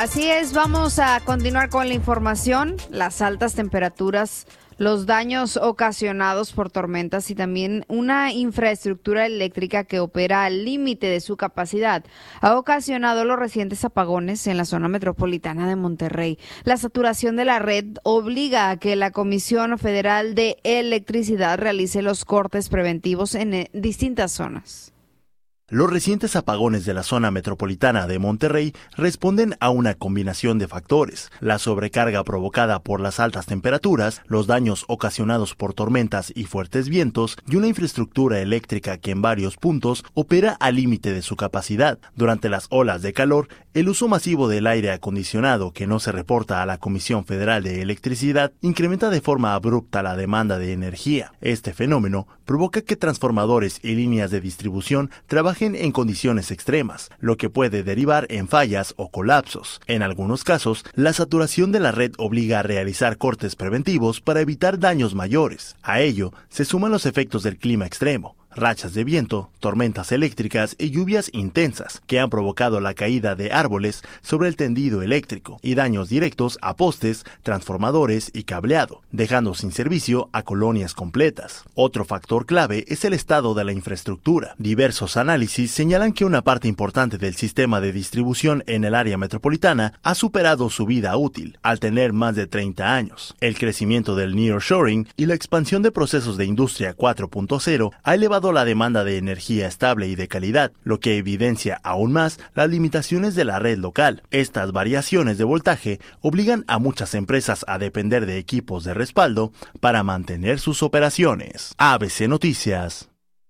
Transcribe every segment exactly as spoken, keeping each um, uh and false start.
Así es, vamos a continuar con la información. Las altas temperaturas, los daños ocasionados por tormentas y también una infraestructura eléctrica que opera al límite de su capacidad ha ocasionado los recientes apagones en la zona metropolitana de Monterrey. La saturación de la red obliga a que la Comisión Federal de Electricidad realice los cortes preventivos en distintas zonas. Los recientes apagones de la zona metropolitana de Monterrey responden a una combinación de factores: la sobrecarga provocada por las altas temperaturas, los daños ocasionados por tormentas y fuertes vientos, y una infraestructura eléctrica que en varios puntos opera al límite de su capacidad. Durante las olas de calor, el uso masivo del aire acondicionado, que no se reporta a la Comisión Federal de Electricidad, incrementa de forma abrupta la demanda de energía. Este fenómeno provoca que transformadores y líneas de distribución trabajen en condiciones extremas, lo que puede derivar en fallas o colapsos. En algunos casos, la saturación de la red obliga a realizar cortes preventivos para evitar daños mayores. A ello se suman los efectos del clima extremo: rachas de viento, tormentas eléctricas y lluvias intensas que han provocado la caída de árboles sobre el tendido eléctrico y daños directos a postes, transformadores y cableado, dejando sin servicio a colonias completas. Otro factor clave es el estado de la infraestructura. Diversos análisis señalan que una parte importante del sistema de distribución en el área metropolitana ha superado su vida útil, al tener más de treinta años. El crecimiento del nearshoring y la expansión de procesos de industria cuatro punto cero ha elevado la demanda de energía estable y de calidad, lo que evidencia aún más las limitaciones de la red local. Estas variaciones de voltaje obligan a muchas empresas a depender de equipos de respaldo para mantener sus operaciones. A B C Noticias.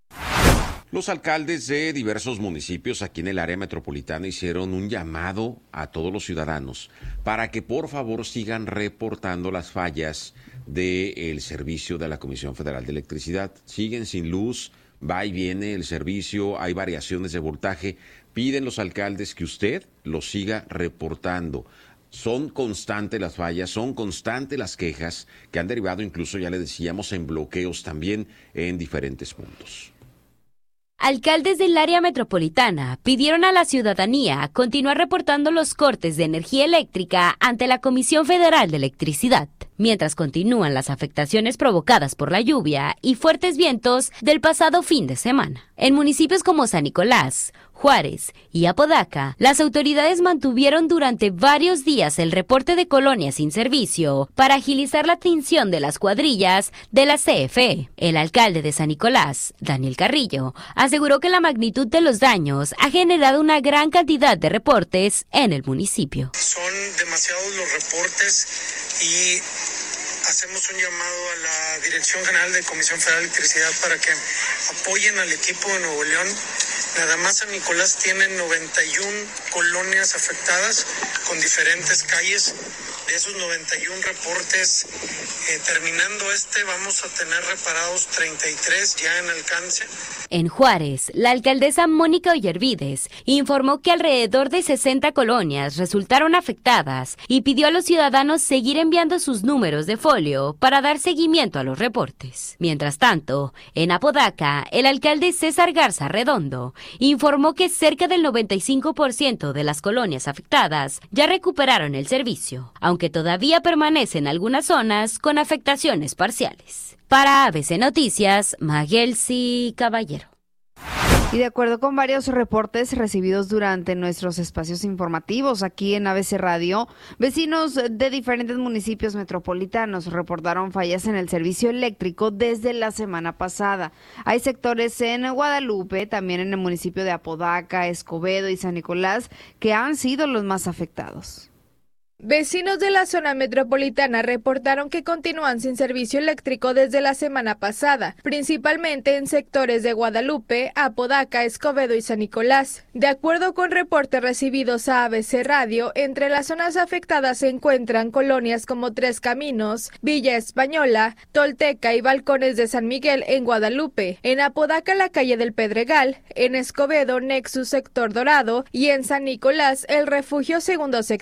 Los alcaldes de diversos municipios aquí en el área metropolitana hicieron un llamado a todos los ciudadanos para que por favor sigan reportando las fallas del servicio de la Comisión Federal de Electricidad. Siguen sin luz, va y viene el servicio, hay variaciones de voltaje. Piden los alcaldes que usted lo siga reportando. Son constantes las fallas, son constantes las quejas que han derivado incluso, ya le decíamos, en bloqueos también en diferentes puntos. Alcaldes del área metropolitana pidieron a la ciudadanía continuar reportando los cortes de energía eléctrica ante la Comisión Federal de Electricidad, mientras continúan las afectaciones provocadas por la lluvia y fuertes vientos del pasado fin de semana. En municipios como San Nicolás, Juárez y Apodaca, las autoridades mantuvieron durante varios días el reporte de colonias sin servicio para agilizar la atención de las cuadrillas de la C F E. El alcalde de San Nicolás, Daniel Carrillo, aseguró que la magnitud de los daños ha generado una gran cantidad de reportes en el municipio. Son demasiados los reportes y hacemos un llamado a la Dirección General de Comisión Federal de Electricidad para que apoyen al equipo de Nuevo León. Nada más San Nicolás tiene noventa y una colonias afectadas con diferentes calles. De esos noventa y uno reportes, eh, terminando este, vamos a tener reparados treinta y tres ya en alcance. En Juárez, la alcaldesa Mónica Ollervides informó que alrededor de sesenta colonias resultaron afectadas y pidió a los ciudadanos seguir enviando sus números de folio para dar seguimiento a los reportes. Mientras tanto, en Apodaca, el alcalde César Garza Redondo informó que cerca del noventa y cinco por ciento de las colonias afectadas ya recuperaron el servicio, aunque todavía permanecen algunas zonas con afectaciones parciales. Para A B C Noticias, Magelsi Caballero. Y de acuerdo con varios reportes recibidos durante nuestros espacios informativos aquí en A B C Radio, vecinos de diferentes municipios metropolitanos reportaron fallas en el servicio eléctrico desde la semana pasada. Hay sectores en Guadalupe, también en el municipio de Apodaca, Escobedo y San Nicolás, que han sido los más afectados. Vecinos de la zona metropolitana reportaron que continúan sin servicio eléctrico desde la semana pasada, principalmente en sectores de Guadalupe, Apodaca, Escobedo y San Nicolás. De acuerdo con reportes recibidos a A B C Radio, entre las zonas afectadas se encuentran colonias como Tres Caminos, Villa Española, Tolteca y Balcones de San Miguel en Guadalupe, en Apodaca la calle del Pedregal, en Escobedo Nexus Sector Dorado y en San Nicolás el Refugio Segundo Sector.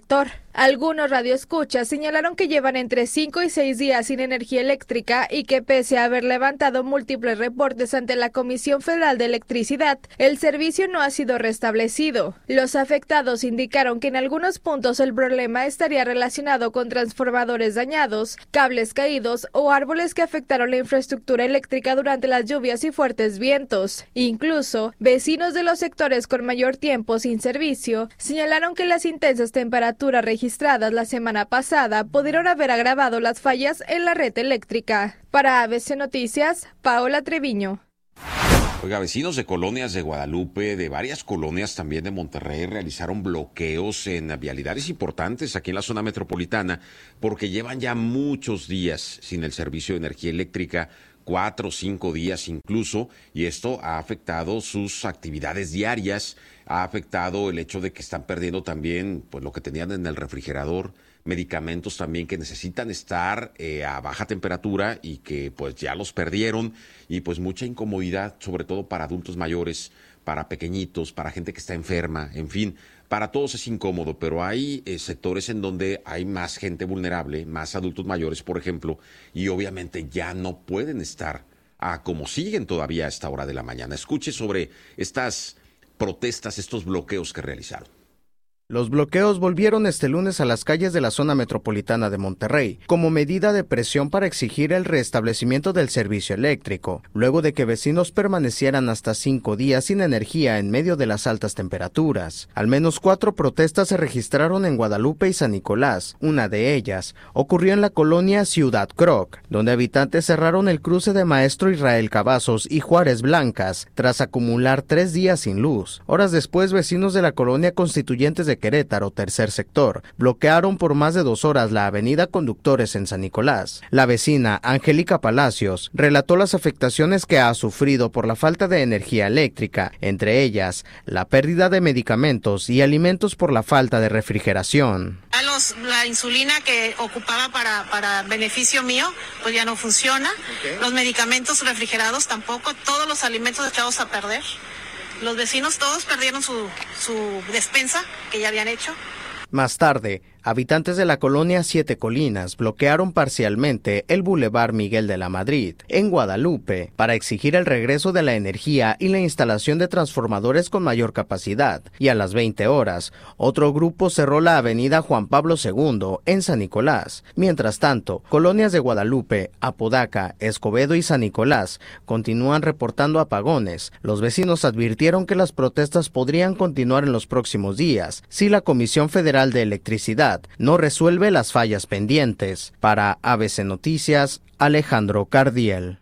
Algunos radioescuchas señalaron que llevan entre cinco y seis días sin energía eléctrica y que pese a haber levantado múltiples reportes ante la Comisión Federal de Electricidad, el servicio no ha sido restablecido. Los afectados indicaron que en algunos puntos el problema estaría relacionado con transformadores dañados, cables caídos o árboles que afectaron la infraestructura eléctrica durante las lluvias y fuertes vientos. Incluso, vecinos de los sectores con mayor tiempo sin servicio señalaron que las intensas temperaturas registradas la semana pasada pudieron haber agravado las fallas en la red eléctrica. Para A B C Noticias, Paola Treviño. Oiga, vecinos de colonias de Guadalupe, de varias colonias también de Monterrey, realizaron bloqueos en vialidades importantes aquí en la zona metropolitana porque llevan ya muchos días sin el servicio de energía eléctrica, cuatro o cinco días incluso, y esto ha afectado sus actividades diarias, ha afectado el hecho de que están perdiendo también pues lo que tenían en el refrigerador, medicamentos también que necesitan estar eh, a baja temperatura y que pues ya los perdieron, y pues mucha incomodidad, sobre todo para adultos mayores, para pequeñitos, para gente que está enferma, en fin, para todos es incómodo, pero hay eh, sectores en donde hay más gente vulnerable, más adultos mayores, por ejemplo, y obviamente ya no pueden estar a como siguen todavía a esta hora de la mañana. Escuche sobre estas protestas, estos bloqueos que realizaron. Los bloqueos volvieron este lunes a las calles de la zona metropolitana de Monterrey, como medida de presión para exigir el restablecimiento del servicio eléctrico, luego de que vecinos permanecieran hasta cinco días sin energía en medio de las altas temperaturas. Al menos cuatro protestas se registraron en Guadalupe y San Nicolás. Una de ellas ocurrió en la colonia Ciudad Croc, donde habitantes cerraron el cruce de Maestro Israel Cavazos y Juárez Blancas, tras acumular tres días sin luz. Horas después, vecinos de la colonia Constituyentes de Querétaro, tercer sector, bloquearon por más de dos horas la avenida Conductores en San Nicolás. La vecina Angélica Palacios relató las afectaciones que ha sufrido por la falta de energía eléctrica, entre ellas la pérdida de medicamentos y alimentos por la falta de refrigeración. A los, la insulina que ocupaba para, para beneficio mío, pues ya no funciona. Okay. Los medicamentos refrigerados tampoco, todos los alimentos echados a perder. Los vecinos todos perdieron su, su despensa que ya habían hecho. Más tarde, habitantes de la colonia Siete Colinas bloquearon parcialmente el Boulevard Miguel de la Madrid, en Guadalupe, para exigir el regreso de la energía y la instalación de transformadores con mayor capacidad. Y a las veinte horas, otro grupo cerró la avenida Juan Pablo segundo, en San Nicolás. Mientras tanto, colonias de Guadalupe, Apodaca, Escobedo y San Nicolás continúan reportando apagones. Los vecinos advirtieron que las protestas podrían continuar en los próximos días si la Comisión Federal de Electricidad no resuelve las fallas pendientes. Para A B C Noticias, Alejandro Cardiel.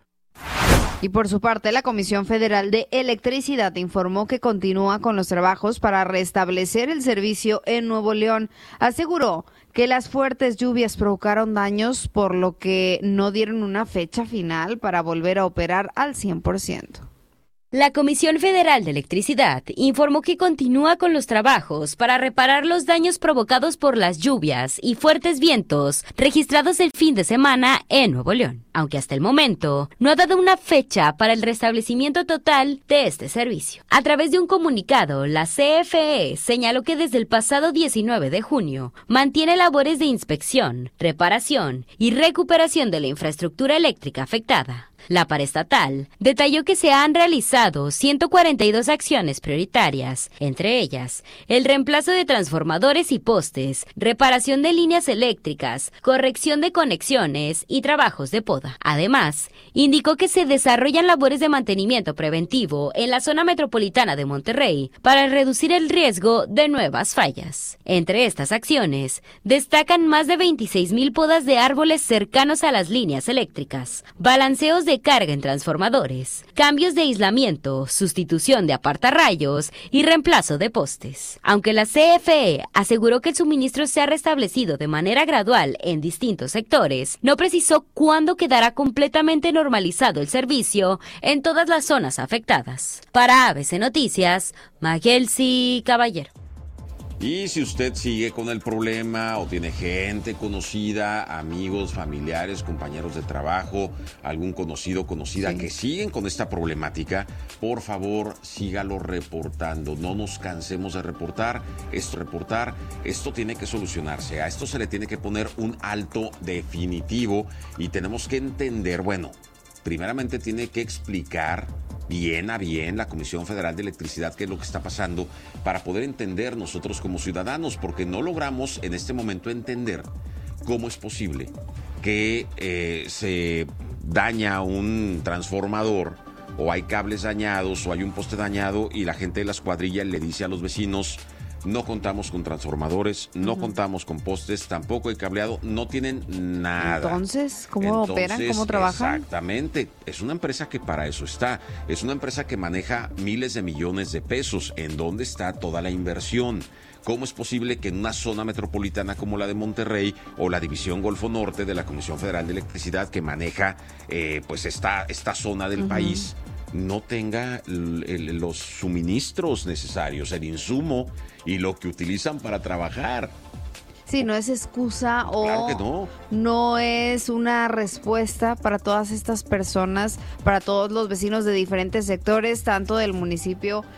Y por su parte, la Comisión Federal de Electricidad informó que continúa con los trabajos para restablecer el servicio en Nuevo León. Aseguró que las fuertes lluvias provocaron daños, por lo que no dieron una fecha final para volver a operar al cien por ciento. La Comisión Federal de Electricidad informó que continúa con los trabajos para reparar los daños provocados por las lluvias y fuertes vientos registrados el fin de semana en Nuevo León, aunque hasta el momento no ha dado una fecha para el restablecimiento total de este servicio. A través de un comunicado, la C F E señaló que desde el pasado diecinueve de junio mantiene labores de inspección, reparación y recuperación de la infraestructura eléctrica afectada. La paraestatal detalló que se han realizado ciento cuarenta y dos acciones prioritarias, entre ellas el reemplazo de transformadores y postes, reparación de líneas eléctricas, corrección de conexiones y trabajos de poda. Además, indicó que se desarrollan labores de mantenimiento preventivo en la zona metropolitana de Monterrey para reducir el riesgo de nuevas fallas. Entre estas acciones, destacan más de veintiséis mil podas de árboles cercanos a las líneas eléctricas, balanceos de carga en transformadores, cambios de aislamiento, sustitución de apartarrayos y reemplazo de postes. Aunque la C F E aseguró que el suministro se ha restablecido de manera gradual en distintos sectores, no precisó cuándo quedará completamente normalizado el servicio en todas las zonas afectadas. Para A B C Noticias, Magelsi Caballero. Y si usted sigue con el problema o tiene gente conocida, amigos, familiares, compañeros de trabajo, algún conocido, conocida sí. que siguen con esta problemática, por favor, sígalo reportando. No nos cansemos de reportar. Esto, reportar, esto tiene que solucionarse. A esto se le tiene que poner un alto definitivo y tenemos que entender, bueno, primeramente tiene que explicar bien a bien la Comisión Federal de Electricidad qué es lo que está pasando para poder entender nosotros como ciudadanos, porque no logramos en este momento entender cómo es posible que eh, se daña un transformador o hay cables dañados o hay un poste dañado y la gente de las cuadrillas le dice a los vecinos: no contamos con transformadores, no uh-huh. contamos con postes, tampoco hay cableado, no tienen nada. Entonces, ¿cómo Entonces, operan? ¿Cómo trabajan? Exactamente. Es una empresa que para eso está. Es una empresa que maneja miles de millones de pesos. ¿En dónde está toda la inversión? ¿Cómo es posible que en una zona metropolitana como la de Monterrey o la División Golfo Norte de la Comisión Federal de Electricidad que maneja eh, pues esta, esta zona del uh-huh. país no tenga el, el, los suministros necesarios, el insumo y lo que utilizan para trabajar? Sí, no es excusa o claro que no. no es una respuesta para todas estas personas, para todos los vecinos de diferentes sectores, tanto del municipio